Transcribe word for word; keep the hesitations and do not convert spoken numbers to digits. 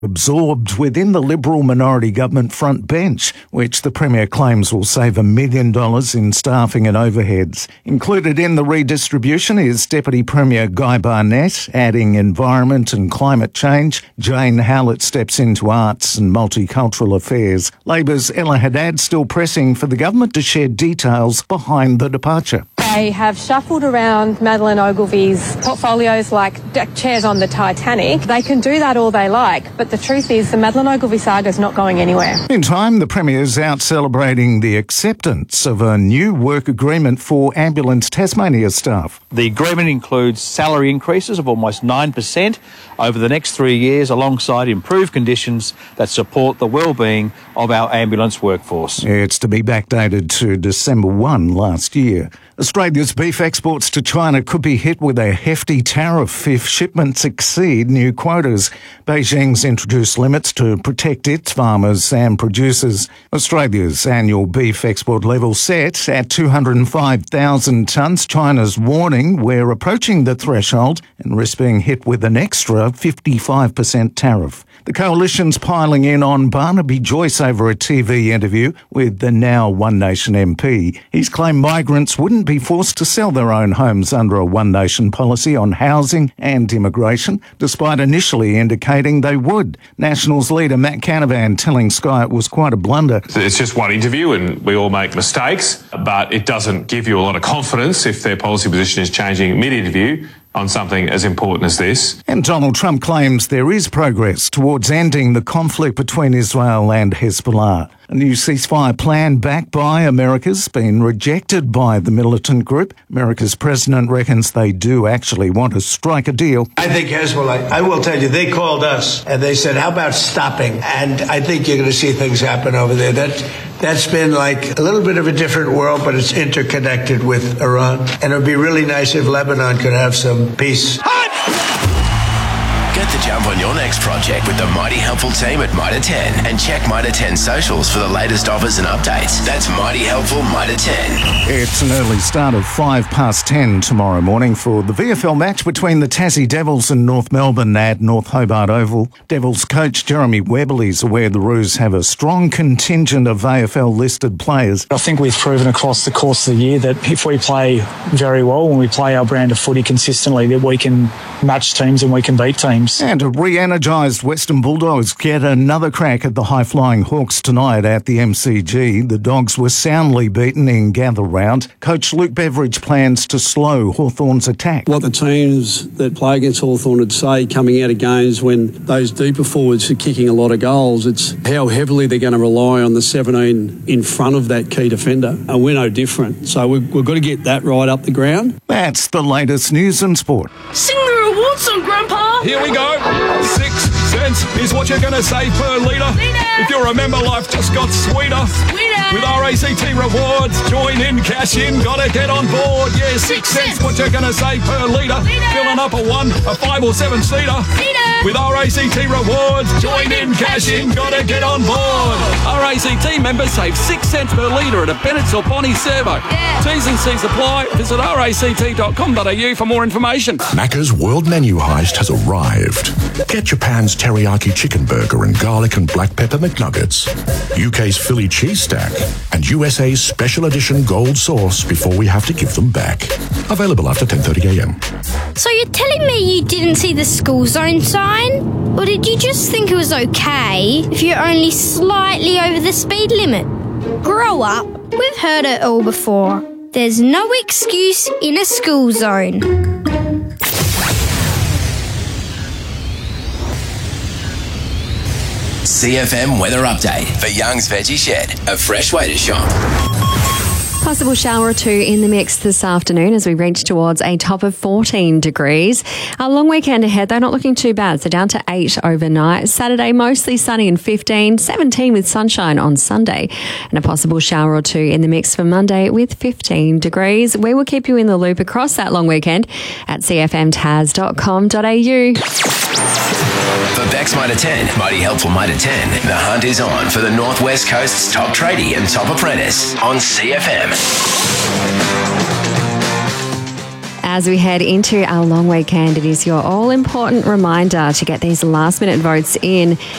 absorbed within the Liberal minority government front bench, which the Premier claims will save a million dollars in staffing and overheads. Included in the redistribution is Deputy Premier Guy Barnett, adding environment and climate change. Jane Howlett steps into arts and multicultural affairs. Labor's Ella Haddad still pressing for the government to share details behind the departure. They have shuffled around Madeleine Ogilvy's portfolios like deck chairs on the Titanic. They can do that all they like, but the truth is the Madeleine Ogilvy saga is not going anywhere. Meantime, the Premier's out celebrating the acceptance of a new work agreement for Ambulance Tasmania staff. The agreement includes salary increases of almost nine percent over the next three years alongside improved conditions that support the well-being of our ambulance workforce. It's to be backdated to December first last year. Australia's beef exports to China could be hit with a hefty tariff if shipments exceed new quotas. Beijing's introduced limits to protect its farmers and producers. Australia's annual beef export level set at two hundred five thousand tonnes. China's warning we're approaching the threshold and risk being hit with an extra fifty-five percent tariff. The coalition's piling in on Barnaby Joyce over a T V interview with the now One Nation M P. He's claimed migrants wouldn't be forced to sell their own homes under a One Nation policy on housing and immigration, despite initially indicating they would. Nationals leader Matt Canavan telling Sky it was quite a blunder. It's just one interview and we all make mistakes, but it doesn't give you a lot of confidence if their policy position is changing mid-interview on something as important as this. And Donald Trump claims there is progress towards ending the conflict between Israel and Hezbollah. A new ceasefire plan backed by America's been rejected by the militant group. America's president reckons they do actually want to strike a deal. I think Hezbollah, I will tell you, they called us and they said, how about stopping? And I think you're going to see things happen over there. That, that's been like a little bit of a different world, but it's interconnected with Iran. And it would be really nice if Lebanon could have some peace. Get the jump on your next project with the Mighty Helpful team at Mitre ten and check Mitre ten socials for the latest offers and updates. That's Mighty Helpful Mitre ten. It's an early start of five past ten tomorrow morning for the V F L match between the Tassie Devils and North Melbourne at North Hobart Oval. Devils coach Jeremy Webberley's aware the Roos have a strong contingent of A F L listed players. I think we've proven across the course of the year that if we play very well, when we play our brand of footy consistently, that we can match teams and we can beat teams. And a re-energised Western Bulldogs get another crack at the high-flying Hawks tonight at the M C G. The Dogs were soundly beaten in Gather Round. Coach Luke Beveridge plans to slow Hawthorn's attack. What the teams that play against Hawthorn would say coming out of games when those deeper forwards are kicking a lot of goals, it's how heavily they're going to rely on the seventeen in front of that key defender. And we're no different. So we've, we've got to get that right up the ground. That's the latest news and sport. Sing the reward song, Grandpa! Here we go. Six cents is what you're going to save per litre. If you remember, life just got sweeter. Sweeter. With R A C T rewards, join in, cash in, gotta get on board. Yeah, six, six cents, cents what you're going to save per litre. Filling up a one, a five or seven seater. With R A C T rewards, join in, cash in, gotta get on board. R A C T members save six cents per litre at a Bennett's or Bonnie Servo. Yeah. T's and C's apply. Visit r a c t dot com dot a u for more information. Macca's World Menu Heist has arrived. Get Japan's teriyaki chicken burger and garlic and black pepper McNuggets, U K's Philly cheese stack, and U S A's special edition gold sauce before we have to give them back. Available after ten thirty a m. So you're telling me you didn't see the school zone sign? Or did you just think it was okay if you're only slightly over the speed limit? Grow up. We've heard it all before. There's no excuse in a school zone. C F M weather update for Young's Veggie Shed, a fresh way to shop. Possible shower or two in the mix this afternoon as we reach towards a top of fourteen degrees. A long weekend ahead, though, not looking too bad. So down to eight overnight. Saturday, mostly sunny and fifteen. seventeen with sunshine on Sunday. And a possible shower or two in the mix for Monday with fifteen degrees. We will keep you in the loop across that long weekend at c f m tas dot com dot a u. For Bex Mitre ten, Mighty Helpful Mitre ten, the hunt is on for the North West Coast's top tradie and top apprentice on C F M. As we head into our long weekend, it is your all-important reminder to get these last-minute votes in